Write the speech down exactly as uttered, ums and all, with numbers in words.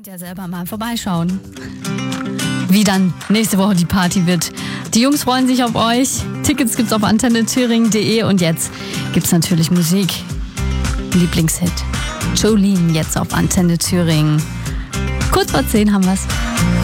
Könnt ihr selber mal vorbeischauen, wie dann nächste Woche die Party wird. Die Jungs freuen sich auf euch. Tickets gibt's auf antenne thüringen punkt de und jetzt gibt's natürlich Musik. Lieblingshit. Jolene jetzt auf Antenne Thüringen. Kurz vor zehn haben wir's.